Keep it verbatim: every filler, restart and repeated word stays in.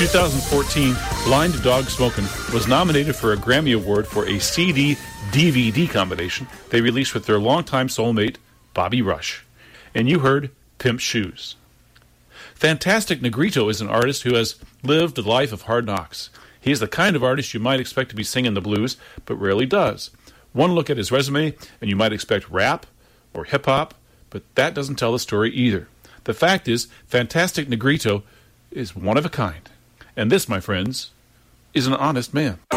two thousand fourteen, Blind Dog Smokin' was nominated for a Grammy Award for a C D D V D combination they released with their longtime soulmate, Bobby Rush. And you heard Pimp Shoes. Fantastic Negrito is an artist who has lived a life of hard knocks. He is the kind of artist you might expect to be singing the blues, but rarely does. One look at his resume, and you might expect rap or hip-hop, but that doesn't tell the story either. The fact is, Fantastic Negrito is one of a kind. And this, my friends, is an honest man.